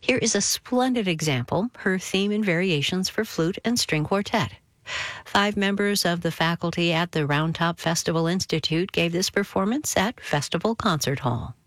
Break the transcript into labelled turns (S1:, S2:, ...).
S1: Here is a splendid example, her theme and variations for flute and string quartet. 5 members of the faculty at the Round Top Festival Institute gave this performance at Festival Concert Hall.